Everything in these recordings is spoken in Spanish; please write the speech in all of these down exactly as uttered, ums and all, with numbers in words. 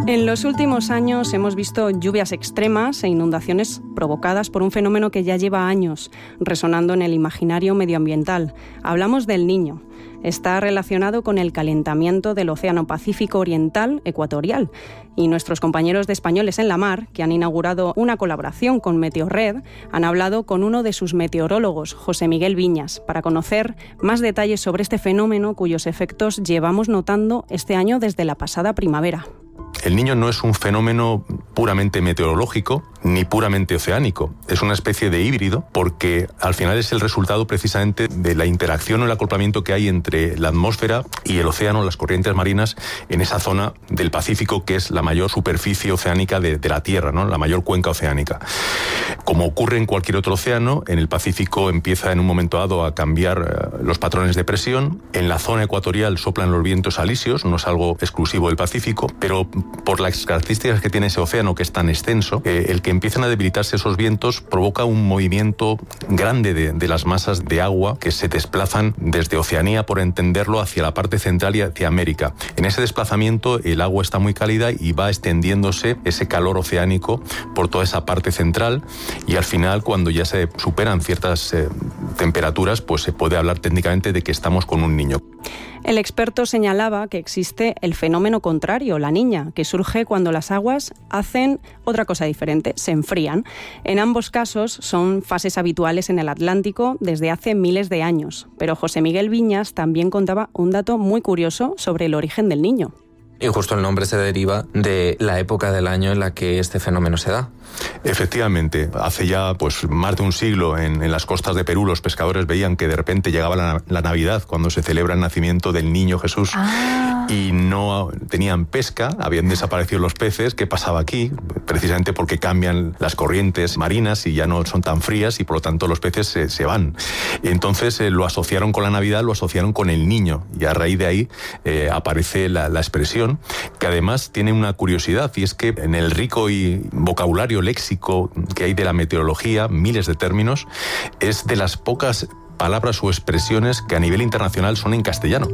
En los últimos años hemos visto lluvias extremas e inundaciones provocadas por un fenómeno que ya lleva años resonando en el imaginario medioambiental. Hablamos del Niño. Está relacionado con el calentamiento del Océano Pacífico Oriental Ecuatorial. Y nuestros compañeros de Españoles en la Mar, que han inaugurado una colaboración con Meteorred, han hablado con uno de sus meteorólogos, José Miguel Viñas, para conocer más detalles sobre este fenómeno cuyos efectos llevamos notando este año desde la pasada primavera. El Niño no es un fenómeno puramente meteorológico ni puramente oceánico. Es una especie de híbrido porque al final es el resultado precisamente de la interacción o el acoplamiento que hay entre la atmósfera y el océano, las corrientes marinas, en esa zona del Pacífico que es la mayor superficie oceánica de, de la Tierra, ¿no? La mayor cuenca oceánica. Como ocurre en cualquier otro océano, en el Pacífico empieza en un momento dado a cambiar uh, los patrones de presión. En la zona ecuatorial soplan los vientos alisios, no es algo exclusivo del Pacífico, pero por las características que tiene ese océano que es tan extenso, eh, el que empiezan a debilitarse esos vientos provoca un movimiento grande de, de las masas de agua que se desplazan desde Oceanía, por entenderlo, hacia la parte central y hacia América. En ese desplazamiento el agua está muy cálida y va extendiéndose ese calor oceánico por toda esa parte central y al final, cuando ya se superan ciertas eh, temperaturas, pues se puede hablar técnicamente de que estamos con un niño. El experto señalaba que existe el fenómeno contrario, la niña, que surge cuando las aguas hacen otra cosa diferente, se enfrían. En ambos casos son fases habituales en el Atlántico desde hace miles de años. Pero José Miguel Viñas también contaba un dato muy curioso sobre el origen del Niño. Y justo el nombre se deriva de la época del año en la que este fenómeno se da. Efectivamente, hace ya pues más de un siglo en, en las costas de Perú los pescadores veían que de repente llegaba la, la Navidad, cuando se celebra el nacimiento del niño Jesús, ah. y no tenían pesca, habían desaparecido los peces. ¿Qué pasaba aquí? Precisamente porque cambian las corrientes marinas y ya no son tan frías y por lo tanto los peces se, se van. Entonces eh, lo asociaron con la Navidad, lo asociaron con el niño y a raíz de ahí eh, aparece la, la expresión, que además tiene una curiosidad, y es que en el rico y vocabulario léxico que hay de la meteorología, miles de términos, es de las pocas palabras o expresiones que a nivel internacional son en castellano.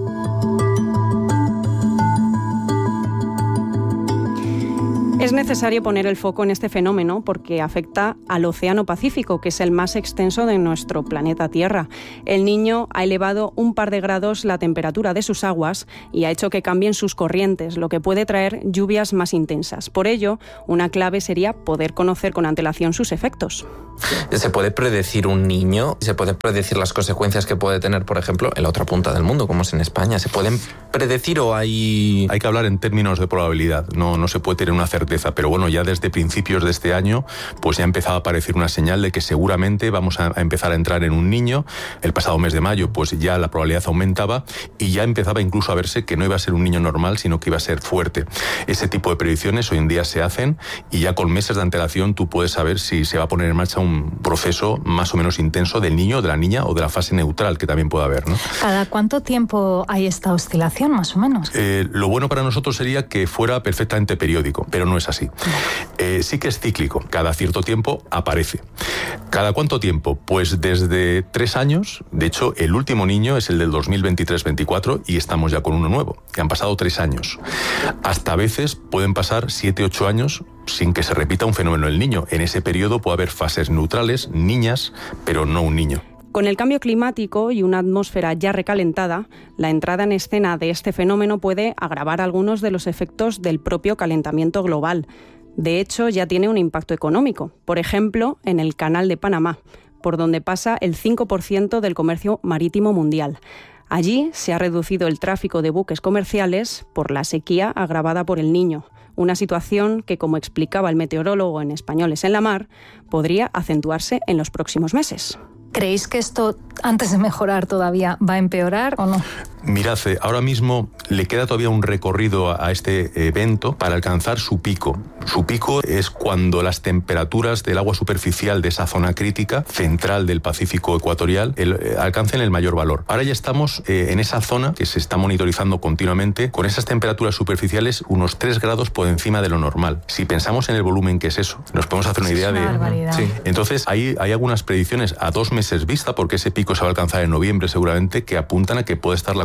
Es necesario poner el foco en este fenómeno porque afecta al Océano Pacífico, que es el más extenso de nuestro planeta Tierra. El Niño ha elevado un par de grados la temperatura de sus aguas y ha hecho que cambien sus corrientes, lo que puede traer lluvias más intensas. Por ello, una clave sería poder conocer con antelación sus efectos. ¿Se puede predecir un niño? ¿Se puede predecir las consecuencias que puede tener, por ejemplo, en la otra punta del mundo, como es en España? ¿Se pueden predecir o hay...? Hay que hablar en términos de probabilidad, no, no se puede tener una certeza, pero bueno, ya desde principios de este año pues ya ha empezado a aparecer una señal de que seguramente vamos a, a empezar a entrar en un niño. El pasado mes de mayo pues ya la probabilidad aumentaba y ya empezaba incluso a verse que no iba a ser un niño normal, sino que iba a ser fuerte. Ese tipo de predicciones hoy en día se hacen y ya con meses de antelación tú puedes saber si se va a poner en marcha un proceso más o menos intenso del niño, de la niña o de la fase neutral que también puede haber, ¿no? ¿Cada cuánto tiempo hay esta oscilación, más o menos? Eh, lo bueno para nosotros sería que fuera perfectamente periódico, pero no es así. Eh, sí que es cíclico, cada cierto tiempo aparece. ¿Cada cuánto tiempo? Pues desde tres años, de hecho el último niño es el del dos mil veintitrés veinticuatro y estamos ya con uno nuevo, que han pasado tres años. Hasta a veces pueden pasar siete, ocho años sin que se repita un fenómeno del Niño. En ese periodo puede haber fases neutrales, niñas, pero no un niño. Con el cambio climático y una atmósfera ya recalentada, la entrada en escena de este fenómeno puede agravar algunos de los efectos del propio calentamiento global. De hecho, ya tiene un impacto económico, por ejemplo, en el Canal de Panamá, por donde pasa el cinco por ciento del comercio marítimo mundial. Allí se ha reducido el tráfico de buques comerciales por la sequía agravada por el Niño. Una situación que, como explicaba el meteorólogo en Españoles en la Mar, podría acentuarse en los próximos meses. ¿Creéis que esto, antes de mejorar todavía, va a empeorar o no? Mirad, ahora mismo le queda todavía un recorrido a este evento para alcanzar su pico. Su pico es cuando las temperaturas del agua superficial de esa zona crítica central del Pacífico ecuatorial el, eh, alcancen el mayor valor. Ahora ya estamos eh, en esa zona que se está monitorizando continuamente con esas temperaturas superficiales unos tres grados por encima de lo normal. Si pensamos en el volumen que es eso, nos podemos hacer una idea es una de... barbaridad. Sí. Entonces hay, hay algunas predicciones a dos meses vista, porque ese pico se va a alcanzar en noviembre seguramente, que apuntan a que puede estar la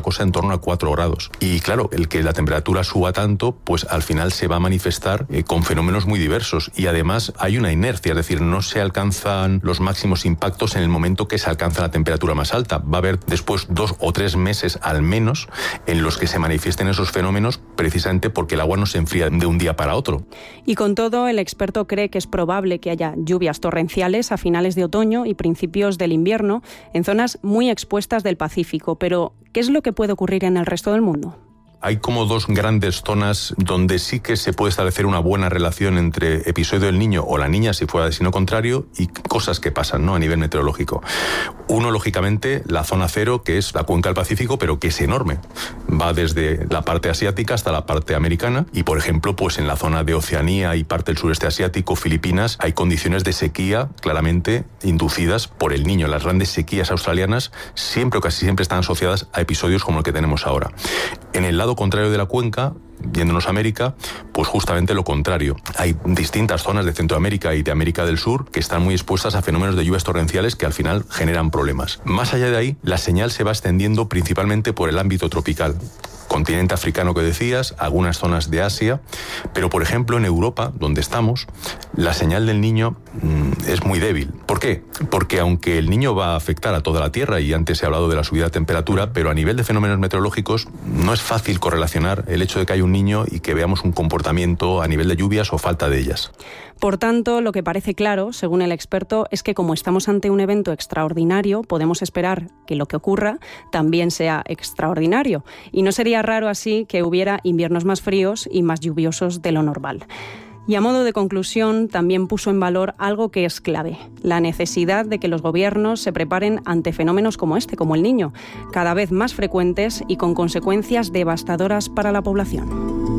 cosa en torno a cuatro grados. Y claro, el que la temperatura suba tanto, pues al final se va a manifestar eh, con fenómenos muy diversos. Y además hay una inercia, es decir, no se alcanzan los máximos impactos en el momento que se alcanza la temperatura más alta. Va a haber después dos o tres meses al menos en los que se manifiesten esos fenómenos, precisamente porque el agua no se enfría de un día para otro. Y con todo, el experto cree que es probable que haya lluvias torrenciales a finales de otoño y principios del invierno en zonas muy expuestas del Pacífico. Pero, ¿qué es lo que puede ocurrir en el resto del mundo? Hay como dos grandes zonas donde sí que se puede establecer una buena relación entre episodio del niño o la niña, si fuera destino contrario, y cosas que pasan, ¿no?, a nivel meteorológico. Uno, lógicamente, la zona cero, que es la cuenca del Pacífico, pero que es enorme. Va desde la parte asiática hasta la parte americana. Y, por ejemplo, pues en la zona de Oceanía y parte del sureste asiático, Filipinas, hay condiciones de sequía claramente inducidas por el niño. Las grandes sequías australianas siempre o casi siempre están asociadas a episodios como el que tenemos ahora. En el lado contrario de la cuenca, yéndonos a América, pues justamente lo contrario. Hay distintas zonas de Centroamérica y de América del Sur que están muy expuestas a fenómenos de lluvias torrenciales que al final generan problemas. Más allá de ahí, la señal se va extendiendo principalmente por el ámbito tropical. Continente africano que decías, algunas zonas de Asia, pero por ejemplo en Europa, donde estamos, la señal del niño mmm, es muy débil. ¿Por qué? Porque aunque el niño va a afectar a toda la Tierra, y antes he hablado de la subida de temperatura, pero a nivel de fenómenos meteorológicos no es fácil correlacionar el hecho de que hay un niño y que veamos un comportamiento a nivel de lluvias o falta de ellas. Por tanto, lo que parece claro, según el experto, es que como estamos ante un evento extraordinario, podemos esperar que lo que ocurra también sea extraordinario. Y no sería raro así que hubiera inviernos más fríos y más lluviosos de lo normal. Y a modo de conclusión, también puso en valor algo que es clave, la necesidad de que los gobiernos se preparen ante fenómenos como este, como el Niño, cada vez más frecuentes y con consecuencias devastadoras para la población.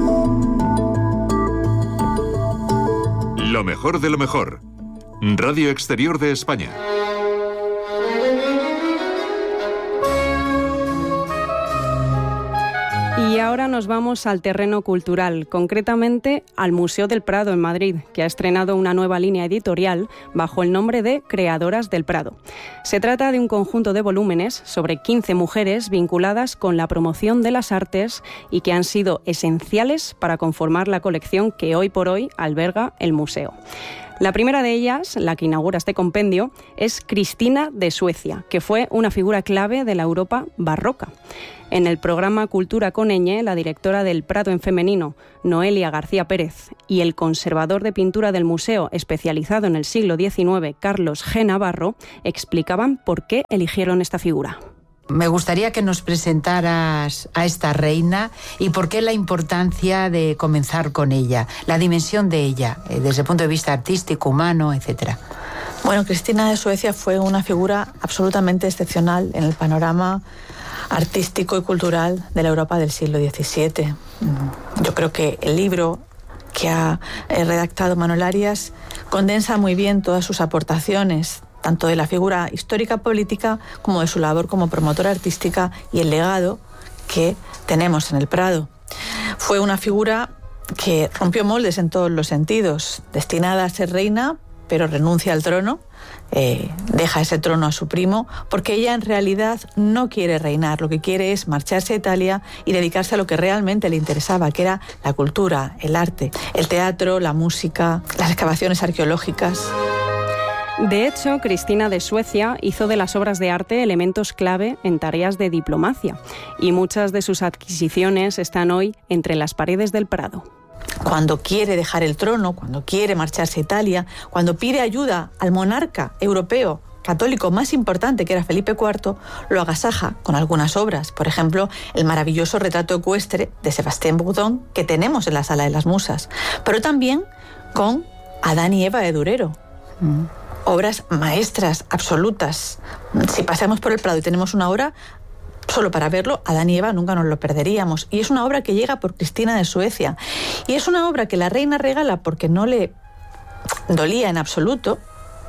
Lo mejor de lo mejor. Radio Exterior de España. Y ahora nos vamos al terreno cultural, concretamente al Museo del Prado en Madrid, que ha estrenado una nueva línea editorial bajo el nombre de Creadoras del Prado. Se trata de un conjunto de volúmenes sobre quince mujeres vinculadas con la promoción de las artes y que han sido esenciales para conformar la colección que hoy por hoy alberga el museo. La primera de ellas, la que inaugura este compendio, es Cristina de Suecia, que fue una figura clave de la Europa barroca. En el programa Cultura con ñ, la directora del Prado en femenino, Noelia García Pérez, y el conservador de pintura del museo especializado en el siglo diecinueve, Carlos G. Navarro, explicaban por qué eligieron esta figura. Me gustaría que nos presentaras a esta reina y por qué la importancia de comenzar con ella, la dimensión de ella, desde el punto de vista artístico, humano, etcétera. Bueno, Cristina de Suecia fue una figura absolutamente excepcional en el panorama artístico y cultural de la Europa del siglo diecisiete. Yo creo que el libro que ha redactado Manuel Arias condensa muy bien todas sus aportaciones, tanto de la figura histórica política como de su labor como promotora artística y el legado que tenemos en el Prado. Fue una figura que rompió moldes en todos los sentidos, destinada a ser reina, pero renuncia al trono, eh, deja ese trono a su primo, porque ella en realidad no quiere reinar, lo que quiere es marcharse a Italia y dedicarse a lo que realmente le interesaba, que era la cultura, el arte, el teatro, la música, las excavaciones arqueológicas. De hecho, Cristina de Suecia hizo de las obras de arte elementos clave en tareas de diplomacia, y muchas de sus adquisiciones están hoy entre las paredes del Prado. Cuando quiere dejar el trono, cuando quiere marcharse a Italia, cuando pide ayuda al monarca europeo católico más importante, que era Felipe cuarto, lo agasaja con algunas obras. Por ejemplo, el maravilloso retrato ecuestre de Sebastián Bourdon, que tenemos en la Sala de las Musas, pero también con Adán y Eva de Durero. Mm. Obras maestras, absolutas. Si pasamos por el Prado y tenemos una obra, solo para verlo, Adán y Eva nunca nos lo perderíamos. Y es una obra que llega por Cristina de Suecia. Y es una obra que la reina regala porque no le dolía en absoluto,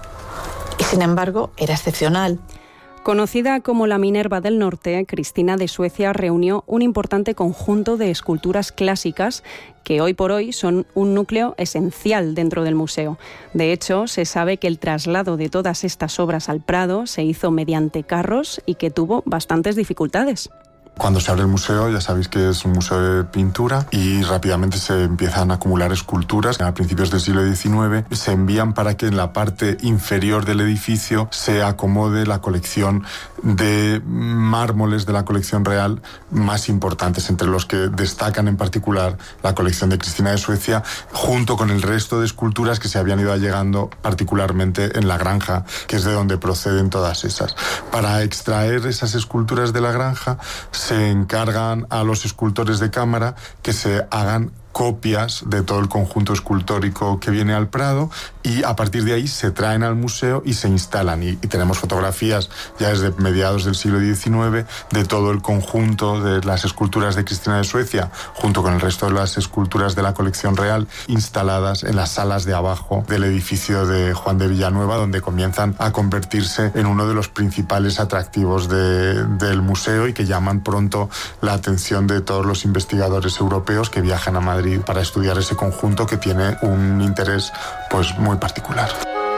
y sin embargo era excepcional. Conocida como la Minerva del Norte, Cristina de Suecia reunió un importante conjunto de esculturas clásicas que hoy por hoy son un núcleo esencial dentro del museo. De hecho, se sabe que el traslado de todas estas obras al Prado se hizo mediante carros y que tuvo bastantes dificultades. Cuando se abre el museo, ya sabéis que es un museo de pintura y rápidamente se empiezan a acumular esculturas. A principios del siglo diecinueve se envían para que en la parte inferior del edificio se acomode la colección de mármoles de la colección real más importantes, entre los que destacan en particular la colección de Cristina de Suecia, junto con el resto de esculturas que se habían ido allegando particularmente en la granja, que es de donde proceden todas esas. Para extraer esas esculturas de la granja se encargan a los escultores de cámara que se hagan copias de todo el conjunto escultórico que viene al Prado y a partir de ahí se traen al museo y se instalan y, y tenemos fotografías ya desde mediados del siglo diecinueve de todo el conjunto de las esculturas de Cristina de Suecia junto con el resto de las esculturas de la colección real instaladas en las salas de abajo del edificio de Juan de Villanueva, donde comienzan a convertirse en uno de los principales atractivos de, del museo y que llaman pronto la atención de todos los investigadores europeos que viajan a Madrid para estudiar ese conjunto que tiene un interés pues muy particular.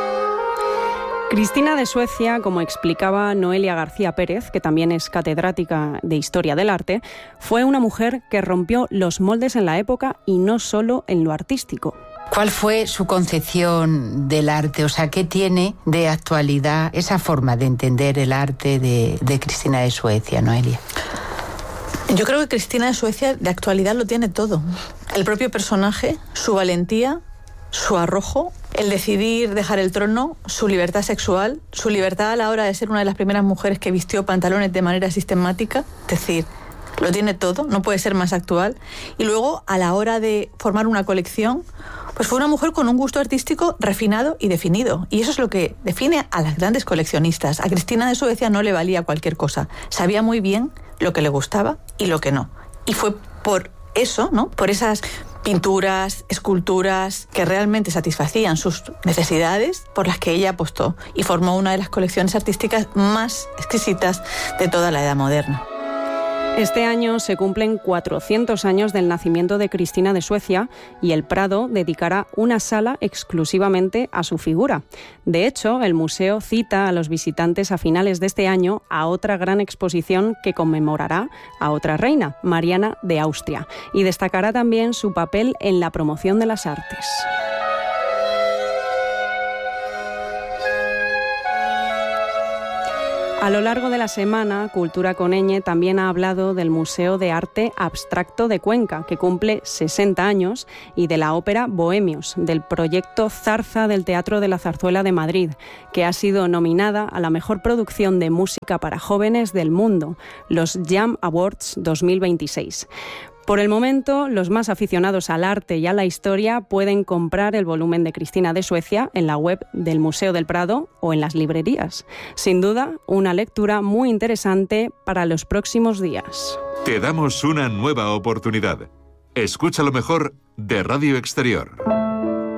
Cristina de Suecia, como explicaba Noelia García Pérez, que también es catedrática de Historia del Arte, fue una mujer que rompió los moldes en la época y no solo en lo artístico. ¿Cuál fue su concepción del arte? O sea, ¿qué tiene de actualidad esa forma de entender el arte de, de Cristina de Suecia, Noelia? Yo creo que Cristina de Suecia de actualidad lo tiene todo. El propio personaje, su valentía, su arrojo, el decidir dejar el trono, su libertad sexual, su libertad a la hora de ser una de las primeras mujeres que vistió pantalones de manera sistemática, es decir, lo tiene todo, no puede ser más actual. Y luego, a la hora de formar una colección, pues fue una mujer con un gusto artístico refinado y definido. Y eso es lo que define a las grandes coleccionistas. A Cristina de Suecia no le valía cualquier cosa. Sabía muy bien lo que le gustaba y lo que no. Y fue por eso, ¿no? Por esas pinturas, esculturas que realmente satisfacían sus necesidades, por las que ella apostó y formó una de las colecciones artísticas más exquisitas de toda la Edad Moderna. Este año se cumplen cuatrocientos años del nacimiento de Cristina de Suecia y el Prado dedicará una sala exclusivamente a su figura. De hecho, el museo cita a los visitantes a finales de este año a otra gran exposición que conmemorará a otra reina, Mariana de Austria, y destacará también su papel en la promoción de las artes. A lo largo de la semana, Cultura con ñ también ha hablado del Museo de Arte Abstracto de Cuenca, que cumple sesenta años, y de la ópera Bohemios, del proyecto Zarza del Teatro de la Zarzuela de Madrid, que ha sido nominada a la mejor producción de música para jóvenes del mundo, los Jam Awards dos mil veintiséis. Por el momento, los más aficionados al arte y a la historia pueden comprar el volumen de Cristina de Suecia en la web del Museo del Prado o en las librerías. Sin duda, una lectura muy interesante para los próximos días. Te damos una nueva oportunidad. Escucha lo mejor de Radio Exterior.